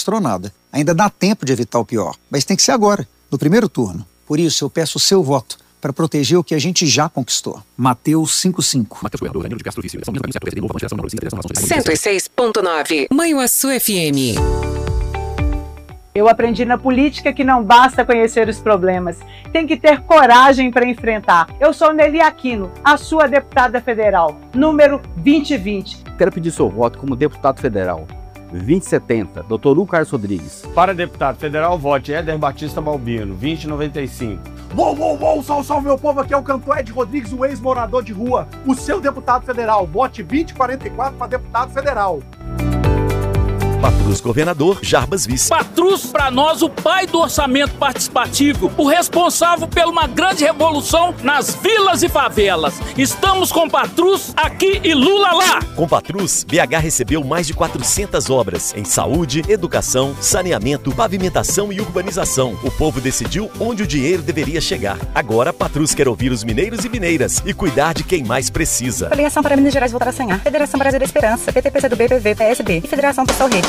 mostrou nada. Ainda dá tempo de evitar o pior, mas tem que ser agora, no primeiro turno. Por isso, eu peço o seu voto para proteger o que a gente já conquistou. Mateus 5:5. 106.9 Manhuaçu FM. Eu aprendi na política que não basta conhecer os problemas, tem que ter coragem para enfrentar. Eu sou Nelly Aquino, a sua deputada federal, número 2020. Quero pedir seu voto como deputado federal. 2070, Dr. Hugo Carlos Rodrigues. Para deputado federal, vote Éder Batista Balbino, 2095. Salve meu povo, aqui é o cantor Ed Rodrigues, o ex-morador de rua, o seu deputado federal. Vote 2044 para deputado federal. Patrus Governador Jarbas Vice. Patrus, para nós, o pai do orçamento participativo, o responsável por uma grande revolução nas vilas e favelas. Estamos com Patrus aqui e Lula lá. Com Patrus, BH recebeu mais de 400 obras em saúde, educação, saneamento, pavimentação e urbanização. O povo decidiu onde o dinheiro deveria chegar. Agora, Patrus quer ouvir os mineiros e mineiras e cuidar de quem mais precisa. Federação para Minas Gerais voltar a sonhar. Federação Brasil da Esperança, PTPC do BPV, PSB e Federação Pessoal Rede.